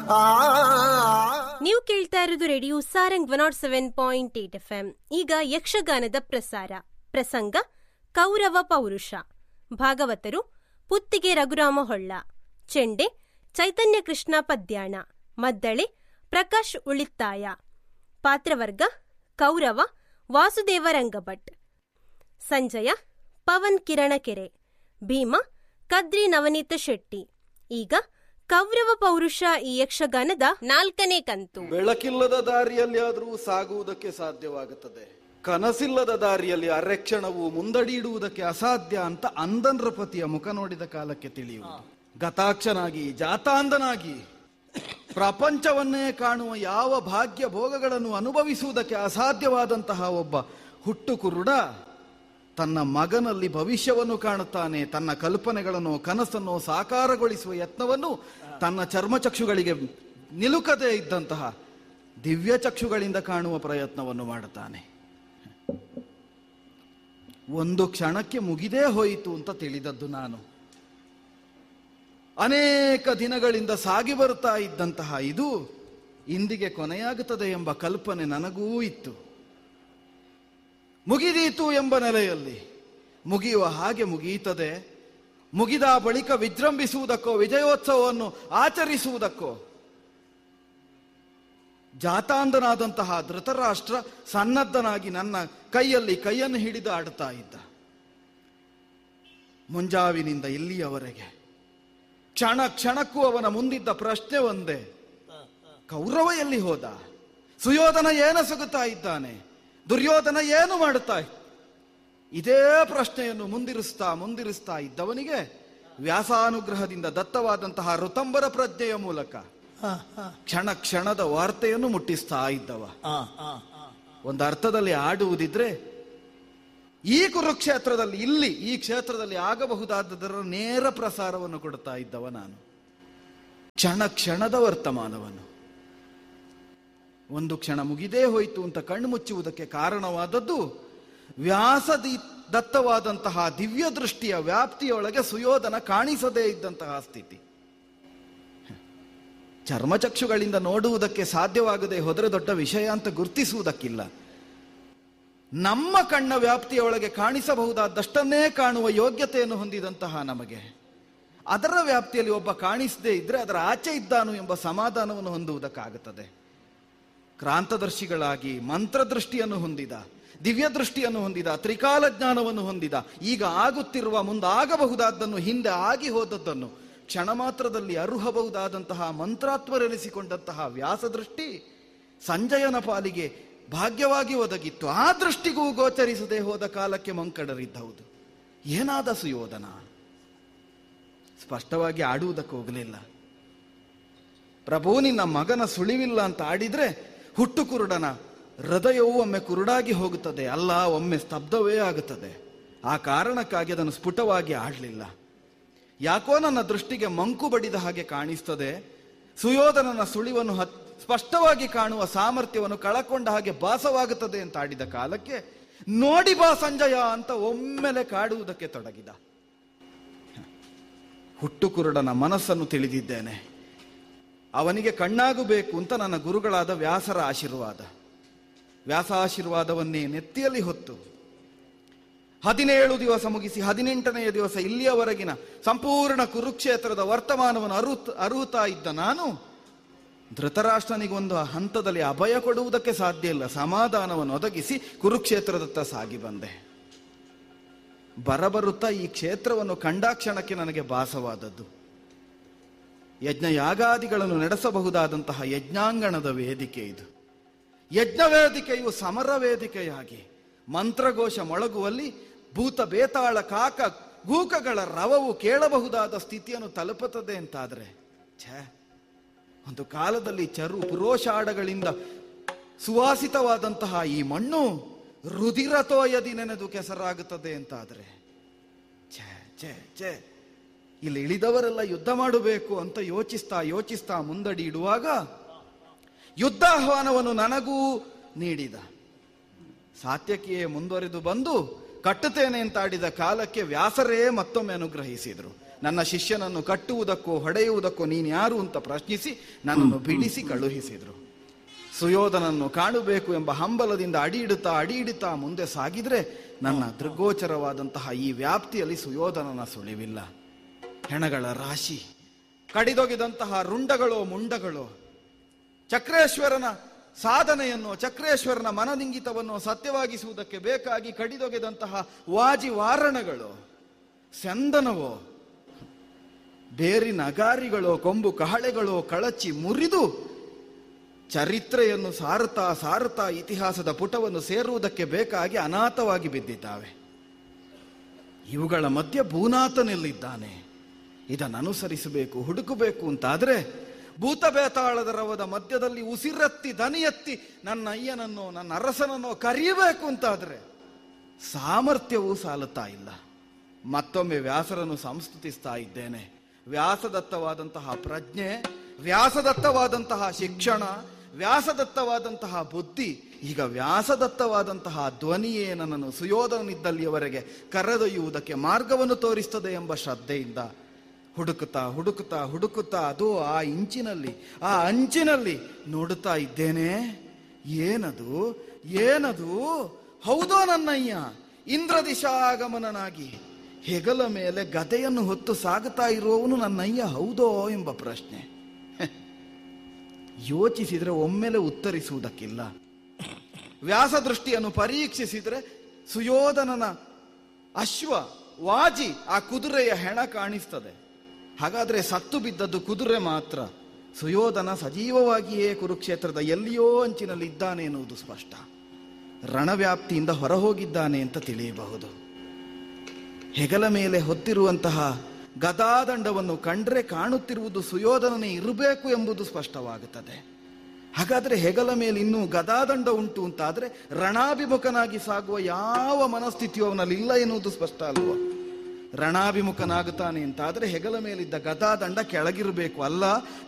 ನೀವು ಕೇಳ್ತಾ ಇರೋದು ರೇಡಿಯೋ ಸಾರಂಗ್ 107.8 FM. ಈಗ ಯಕ್ಷಗಾನದ ಪ್ರಸಂಗ ಕೌರವ ಪೌರುಷ. ಭಾಗವತರು ಪುತ್ತಿಗೆ ರಘುರಾಮ ಹೊಳ್ಳ, ಚೆಂಡೆ ಚೈತನ್ಯ ಕೃಷ್ಣ ಪದ್ಯಾಣ, ಮದ್ದಳೆ ಪ್ರಕಾಶ್ ಉಳಿತ್ತಾಯ. ಪಾತ್ರವರ್ಗ ಕೌರವ ವಾಸುದೇವ ರಂಗಭಟ್, ಸಂಜಯ ಪವನ್ ಕಿರಣಕೆರೆ, ಭೀಮ ಕದ್ರಿ ನವನೀತ ಶೆಟ್ಟಿ. ಈಗ ಕೌರವ ಪೌರುಷ ಈ ಯಕ್ಷಗಾನದ 4ನೇ ಕಂತು. ಬೆಳಕಿಲ್ಲದ ದಾರಿಯಲ್ಲಿ ಆದರೂ ಸಾಗುವುದಕ್ಕೆ ಸಾಧ್ಯವಾಗುತ್ತದೆ, ಕನಸಿಲ್ಲದ ದಾರಿಯಲ್ಲಿ ಅರೆಕ್ಷಣವು ಮುಂದಡಿಯಿಡುವುದಕ್ಕೆ ಅಸಾಧ್ಯ ಅಂತ ಅಂದನ್ರಪತಿಯ ಮುಖ ನೋಡಿದ ಕಾಲಕ್ಕೆ ತಿಳಿಯುವುದು. ಗತಾಕ್ಷನಾಗಿ ಜಾತಾಂಧನಾಗಿ ಪ್ರಪಂಚವನ್ನೇ ಕಾಣುವ ಯಾವ ಭಾಗ್ಯ ಭೋಗಗಳನ್ನು ಅನುಭವಿಸುವುದಕ್ಕೆ ಅಸಾಧ್ಯವಾದಂತಹ ಒಬ್ಬ ಹುಟ್ಟು ಕುರುಡ ತನ್ನ ಮಗನಲ್ಲಿ ಭವಿಷ್ಯವನ್ನು ಕಾಣುತ್ತಾನೆ. ತನ್ನ ಕಲ್ಪನೆಗಳನ್ನು ಕನಸನ್ನು ಸಾಕಾರಗೊಳಿಸುವ ಯತ್ನವನ್ನು ತನ್ನ ಚರ್ಮಚಕ್ಷುಗಳಿಗೆ ನಿಲುಕದೇ ಇದ್ದಂತಹ ದಿವ್ಯ ಚಕ್ಷುಗಳಿಂದ ಕಾಣುವ ಪ್ರಯತ್ನವನ್ನು ಮಾಡುತ್ತಾನೆ. ಒಂದು ಕ್ಷಣಕ್ಕೆ ಮುಗಿದೇ ಹೋಯಿತು ಅಂತ ತಿಳಿದದ್ದು ನಾನು. ಅನೇಕ ದಿನಗಳಿಂದ ಸಾಗಿ ಬರುತ್ತಾ ಇದ್ದಂತಹ ಇದು ಇಂದಿಗೆ ಕೊನೆಯಾಗುತ್ತದೆ ಎಂಬ ಕಲ್ಪನೆ ನನಗೂ ಇತ್ತು. ಮುಗಿದೀತು ಎಂಬ ನೆಲೆಯಲ್ಲಿ ಮುಗಿಯುವ ಹಾಗೆ ಮುಗಿಯುತ್ತದೆ. ಮುಗಿದ ಬಳಿಕ ವಿಜೃಂಭಿಸುವುದಕ್ಕೋ ವಿಜಯೋತ್ಸವವನ್ನು ಆಚರಿಸುವುದಕ್ಕೋ ಜಾತಾಂಧನಾದಂತಹ ಧೃತರಾಷ್ಟ್ರ ಸನ್ನದ್ಧನಾಗಿ ನನ್ನ ಕೈಯಲ್ಲಿ ಕೈಯನ್ನು ಹಿಡಿದು ಆಡುತ್ತಾ ಇದ್ದ. ಮುಂಜಾವಿನಿಂದ ಇಲ್ಲಿಯವರೆಗೆ ಕ್ಷಣ ಕ್ಷಣಕ್ಕೂ ಅವನ ಮುಂದಿದ್ದ ಪ್ರಶ್ನೆ ಒಂದೇ: ಕೌರವ ಎಲ್ಲಿ ಹೋದ? ಸುಯೋಧನ ಏನಸಗುತ್ತಾ ಇದ್ದಾನೆ? ದುರ್ಯೋಧನ ಏನು ಮಾಡುತ್ತಾ? ಇದೇ ಪ್ರಶ್ನೆಯನ್ನು ಮುಂದಿರಿಸ್ತಾ ಇದ್ದವನಿಗೆ ವ್ಯಾಸಾನುಗ್ರಹದಿಂದ ದತ್ತವಾದಂತಹ ಋತಂಬರ ಪ್ರಜ್ಞೆಯ ಮೂಲಕ ಕ್ಷಣ ಕ್ಷಣದ ವಾರ್ತೆಯನ್ನು ಮುಟ್ಟಿಸ್ತಾ ಇದ್ದವ. ಒಂದು ಅರ್ಥದಲ್ಲಿ ಆಡುವುದಿದ್ರೆ ಈ ಕುರುಕ್ಷೇತ್ರದಲ್ಲಿ, ಇಲ್ಲಿ ಈ ಕ್ಷೇತ್ರದಲ್ಲಿ ಆಗಬಹುದಾದದರ ನೇರ ಪ್ರಸಾರವನ್ನು ಕೊಡ್ತಾ ಇದ್ದವ ನಾನು. ಕ್ಷಣ ಕ್ಷಣದ ವರ್ತಮಾನವನ್ನು. ಒಂದು ಕ್ಷಣ ಮುಗಿದೇ ಹೋಯಿತು ಅಂತ ಕಣ್ಣು ಮುಚ್ಚುವುದಕ್ಕೆ ಕಾರಣವಾದದ್ದು ದತ್ತವಾದಂತಹ ದಿವ್ಯ ದೃಷ್ಟಿಯ ವ್ಯಾಪ್ತಿಯೊಳಗೆ ಸುಯೋಧನ ಕಾಣಿಸದೇ ಇದ್ದಂತಹ ಸ್ಥಿತಿ. ಚರ್ಮಚಕ್ಷುಗಳಿಂದ ನೋಡುವುದಕ್ಕೆ ಸಾಧ್ಯವಾಗದೆ ಹೋದರೆ ದೊಡ್ಡ ವಿಷಯ ಅಂತ ಗುರುತಿಸುವುದಕ್ಕಿಲ್ಲ. ನಮ್ಮ ಕಣ್ಣ ವ್ಯಾಪ್ತಿಯೊಳಗೆ ಕಾಣಿಸಬಹುದಾದಷ್ಟನ್ನೇ ಕಾಣುವ ಯೋಗ್ಯತೆಯನ್ನು ಹೊಂದಿದಂತಹ ನಮಗೆ ಅದರ ವ್ಯಾಪ್ತಿಯಲ್ಲಿ ಒಬ್ಬ ಕಾಣಿಸದೇ ಇದ್ರೆ ಅದರ ಆಚೆ ಇದ್ದಾನು ಎಂಬ ಸಮಾಧಾನವನ್ನು ಹೊಂದುವುದಕ್ಕಾಗುತ್ತದೆ. ಕ್ರಾಂತದರ್ಶಿಗಳಾಗಿ ಮಂತ್ರದೃಷ್ಟಿಯನ್ನು ಹೊಂದಿದ, ದಿವ್ಯ ದೃಷ್ಟಿಯನ್ನು ಹೊಂದಿದ, ತ್ರಿಕಾಲ ಜ್ಞಾನವನ್ನು ಹೊಂದಿದ, ಈಗ ಆಗುತ್ತಿರುವ ಮುಂದಾಗಬಹುದಾದ್ದನ್ನು, ಹಿಂದೆ ಆಗಿ ಹೋದದ್ದನ್ನು ಕ್ಷಣ ಮಾತ್ರದಲ್ಲಿ ಅರುಹಬಹುದಾದಂತಹ ಮಂತ್ರಾತ್ಮರೆನಿಸಿಕೊಂಡಂತಹ ವ್ಯಾಸದೃಷ್ಟಿ ಸಂಜಯನ ಪಾಲಿಗೆ ಭಾಗ್ಯವಾಗಿ ಒದಗಿತ್ತು. ಆ ದೃಷ್ಟಿಗೂ ಗೋಚರಿಸದೆ ಹೋದ ಕಾಲಕ್ಕೆ ಮಂಕಡರಿದ್ದವುದು. ಏನಾದ ಸುಯೋಧನ? ಸ್ಪಷ್ಟವಾಗಿ ಆಡುವುದಕ್ಕೆ ಹೋಗಲಿಲ್ಲ. ಪ್ರಭು, ನಿನ್ನ ಮಗನ ಸುಳಿವಿಲ್ಲ ಅಂತ ಆಡಿದ್ರೆ ಹುಟ್ಟು ಕುರುಡನ ಹೃದಯವು ಒಮ್ಮೆ ಕುರುಡಾಗಿ ಹೋಗುತ್ತದೆ, ಅಲ್ಲ ಒಮ್ಮೆ ಸ್ತಬ್ಧವೇ ಆಗುತ್ತದೆ. ಆ ಕಾರಣಕ್ಕಾಗಿ ಅದನ್ನು ಸ್ಫುಟವಾಗಿ ಆಡಲಿಲ್ಲ. ಯಾಕೋ ನನ್ನ ದೃಷ್ಟಿಗೆ ಮಂಕು ಬಡಿದ ಹಾಗೆ ಕಾಣಿಸ್ತದೆ. ಸುಯೋಧನನ ಸುಳಿವನ್ನು ಸ್ಪಷ್ಟವಾಗಿ ಕಾಣುವ ಸಾಮರ್ಥ್ಯವನ್ನು ಕಳಕೊಂಡ ಹಾಗೆ ಭಾಸವಾಗುತ್ತದೆ ಅಂತ ಆಡಿದ ಕಾಲಕ್ಕೆ ನೋಡಿ ಬಾ ಸಂಜಯ ಅಂತ ಒಮ್ಮೆಲೆ ಕಾಡುವುದಕ್ಕೆ ತೊಡಗಿದ. ಹುಟ್ಟು ಕುರುಡನ ಮನಸ್ಸನ್ನು ತಿಳಿದಿದ್ದೇನೆ. ಅವನಿಗೆ ಕಣ್ಣಾಗಬೇಕು ಅಂತ ನನ್ನ ಗುರುಗಳಾದ ವ್ಯಾಸರ ಆಶೀರ್ವಾದ. ವ್ಯಾಸಾಶೀರ್ವಾದವನ್ನೇ ನೆತ್ತಿಯಲ್ಲಿ ಹೊತ್ತು 17 ದಿವಸ ಮುಗಿಸಿ 18ನೆಯ ದಿವಸ ಇಲ್ಲಿಯವರೆಗಿನ ಸಂಪೂರ್ಣ ಕುರುಕ್ಷೇತ್ರದ ವರ್ತಮಾನವನ್ನು ಅರುಹುತ್ತಾ ಇದ್ದ ನಾನು ಧೃತರಾಷ್ಟ್ರನಿಗೊಂದು ಹಂತದಲ್ಲಿ ಅಭಯ ಕೊಡುವುದಕ್ಕೆ ಸಾಧ್ಯ ಇಲ್ಲ. ಸಮಾಧಾನವನ್ನು ಒದಗಿಸಿ ಕುರುಕ್ಷೇತ್ರದತ್ತ ಸಾಗಿ ಬಂದೆ. ಬರಬರುತ್ತಾ ಈ ಕ್ಷೇತ್ರವನ್ನು ಕಂಡಾಕ್ಷಣಕ್ಕೆ ನನಗೆ ಭಾಸವಾದದ್ದು ಯಜ್ಞ ಯಾಗಾದಿಗಳನ್ನು ನಡೆಸಬಹುದಾದಂತಹ ಯಜ್ಞಾಂಗಣದ ವೇದಿಕೆ ಇದು. ಯಜ್ಞ ವೇದಿಕೆಯು ಸಮರ ವೇದಿಕೆಯಾಗಿ ಮಂತ್ರಘೋಷ ಮೊಳಗುವಲ್ಲಿ ಭೂತ ಬೇತಾಳ ಕಾಕ ಗೂಕಗಳ ರವವು ಕೇಳಬಹುದಾದ ಸ್ಥಿತಿಯನ್ನು ತಲುಪುತ್ತದೆ ಅಂತಾದರೆ, ಒಂದು ಕಾಲದಲ್ಲಿ ಚರು ಪುರೋಷಾಡಗಳಿಂದ ಸುವಾಸಿತವಾದಂತಹ ಈ ಮಣ್ಣು ರುಧಿರತೋಯದಿ ನೆನೆದು ಕೆಸರಾಗುತ್ತದೆ ಅಂತಾದರೆ, ಇಲ್ಲಿ ಇಳಿದವರೆಲ್ಲ ಯುದ್ಧ ಮಾಡಬೇಕು ಅಂತ ಯೋಚಿಸ್ತಾ ಮುಂದಡಿ ಇಡುವಾಗ ಯುದ್ಧಾಹ್ವಾನವನ್ನು ನನಗೂ ನೀಡಿದ. ಸಾತ್ಯಕಿಯೇ ಮುಂದುವರೆದು ಬಂದು ಕಟ್ಟುತ್ತೇನೆ ಅಂತ ಆಡಿದ ಕಾಲಕ್ಕೆ ವ್ಯಾಸರೇ ಮತ್ತೊಮ್ಮೆ ಅನುಗ್ರಹಿಸಿದ್ರು. ನನ್ನ ಶಿಷ್ಯನನ್ನು ಕಟ್ಟುವುದಕ್ಕೋ ಹೊಡೆಯುವುದಕ್ಕೋ ನೀನು ಯಾರು ಅಂತ ಪ್ರಶ್ನಿಸಿ ನನ್ನನ್ನು ಬಿಡಿಸಿ ಕಳುಹಿಸಿದ್ರು. ಸುಯೋಧನನ್ನು ಕಾಣಬೇಕು ಎಂಬ ಹಂಬಲದಿಂದ ಅಡಿ ಇಡುತ್ತಾ ಮುಂದೆ ಸಾಗಿದ್ರೆ ನನ್ನ ದೃಗ್ಗೋಚರವಾದಂತಹ ಈ ವ್ಯಾಪ್ತಿಯಲ್ಲಿ ಸುಯೋಧನನ ಸುಳಿವಿಲ್ಲ. ಹೆಣಗಳ ರಾಶಿ, ಕಡಿದೊಗೆದಂತಹ ರುಂಡಗಳೋ ಮುಂಡಗಳೋ, ಚಕ್ರೇಶ್ವರನ ಸಾಧನೆಯನ್ನು, ಚಕ್ರೇಶ್ವರನ ಮನದಿಂಗಿತವನ್ನು ಸತ್ಯವಾಗಿಸುವುದಕ್ಕೆ ಬೇಕಾಗಿ ಕಡಿದೊಗೆದಂತಹ ವಾಜಿವಾರಣಗಳು, ಸಂದನವೋ, ಬೇರಿನ ಅಗಾರಿಗಳೋ, ಕೊಂಬು ಕಹಳೆಗಳೋ ಕಳಚಿ ಮುರಿದು ಚರಿತ್ರೆಯನ್ನು ಸಾರುತ್ತಾ ಇತಿಹಾಸದ ಪುಟವನ್ನು ಸೇರುವುದಕ್ಕೆ ಬೇಕಾಗಿ ಅನಾಥವಾಗಿ ಬಿದ್ದಿದ್ದಾವೆ. ಇವುಗಳ ಮಧ್ಯೆ ಭೂನಾಥನೆಲ್ಲಿದ್ದಾನೆ? ಇದನ್ನು ಅನುಸರಿಸಬೇಕು, ಹುಡುಕಬೇಕು ಅಂತಾದ್ರೆ ಭೂತಬೇತಾಳದ ರವದ ಮಧ್ಯದಲ್ಲಿ ಉಸಿರೆತ್ತಿ ದನಿ ಎತ್ತಿ ನನ್ನ ಅಯ್ಯನನ್ನೋ ನನ್ನ ಅರಸನನ್ನೋ ಕರೆಯಬೇಕು ಅಂತಾದ್ರೆ ಸಾಮರ್ಥ್ಯವೂ ಸಾಲುತ್ತಾ ಇಲ್ಲ. ಮತ್ತೊಮ್ಮೆ ವ್ಯಾಸರನ್ನು ಸಂಸ್ತುತಿಸ್ತಾ ಇದ್ದೇನೆ. ವ್ಯಾಸದತ್ತವಾದಂತಹ ಪ್ರಜ್ಞೆ, ವ್ಯಾಸದತ್ತವಾದಂತಹ ಶಿಕ್ಷಣ, ವ್ಯಾಸದತ್ತವಾದಂತಹ ಬುದ್ಧಿ, ಈಗ ವ್ಯಾಸದತ್ತವಾದಂತಹ ಧ್ವನಿಯೇ ನನ್ನನ್ನು ಸುಯೋಧನನಿದ್ದಲ್ಲಿಯವರೆಗೆ ಕರೆದೊಯ್ಯುವುದಕ್ಕೆ ಮಾರ್ಗವನ್ನು ತೋರಿಸ್ತದೆ ಎಂಬ ಶ್ರದ್ಧೆಯಿಂದ ಹುಡುಕುತ್ತಾ ಅದು ಆ ಅಂಚಿನಲ್ಲಿ ನೋಡುತ್ತಾ ಇದ್ದೇನೆ. ಏನದು? ಹೌದೋ ನನ್ನಯ್ಯ, ಇಂದ್ರದಿಶಾಗಮನನಾಗಿ ಹೆಗಲ ಮೇಲೆ ಗದೆಯನ್ನು ಹೊತ್ತು ಸಾಗುತ್ತಾ ಇರುವವನು ನನ್ನಯ್ಯ ಹೌದೋ ಎಂಬ ಪ್ರಶ್ನೆ. ಯೋಚಿಸಿದರೆ ಒಮ್ಮೆಲೆ ಉತ್ತರಿಸುವುದಕ್ಕಿಲ್ಲ. ವ್ಯಾಸದೃಷ್ಟಿಯನ್ನು ಪರೀಕ್ಷಿಸಿದರೆ ಸುಯೋಧನನ ಅಶ್ವ, ವಾಜಿ, ಆ ಕುದುರೆಯ ಹೆಣ ಕಾಣಿಸ್ತದೆ. ಹಾಗಾದ್ರೆ ಸತ್ತು ಬಿದ್ದದ್ದು ಕುದುರೆ ಮಾತ್ರ. ಸುಯೋಧನ ಸಜೀವವಾಗಿಯೇ ಕುರುಕ್ಷೇತ್ರದ ಎಲ್ಲಿಯೋ ಅಂಚಿನಲ್ಲಿ ಇದ್ದಾನೆ ಎನ್ನುವುದು ಸ್ಪಷ್ಟ. ರಣವ್ಯಾಪ್ತಿಯಿಂದ ಹೊರಹೋಗಿದ್ದಾನೆ ಅಂತ ತಿಳಿಯಬಹುದು. ಹೆಗಲ ಮೇಲೆ ಹೊತ್ತಿರುವಂತಹ ಗದಾದಂಡವನ್ನು ಕಂಡ್ರೆ ಕಾಣುತ್ತಿರುವುದು ಸುಯೋಧನನೇ ಇರಬೇಕು ಎಂಬುದು ಸ್ಪಷ್ಟವಾಗುತ್ತದೆ. ಹಾಗಾದ್ರೆ ಹೆಗಲ ಮೇಲೆ ಇನ್ನೂ ಗದಾದಂಡ ಉಂಟು ಅಂತಾದ್ರೆ ರಣಾಭಿಮುಖನಾಗಿ ಸಾಗುವ ಯಾವ ಮನಸ್ಥಿತಿಯು ಅವನಲ್ಲಿ ಇಲ್ಲ ಎನ್ನುವುದು ಸ್ಪಷ್ಟ ಅಲ್ವ? ರಣಾಭಿಮುಖನಾಗುತ್ತಾನೆ ಅಂತಾದ್ರೆ ಹೆಗಲ ಮೇಲಿದ್ದ ಗದಾದಂಡ ಕೆಳಗಿರಬೇಕು, ಅಲ್ಲ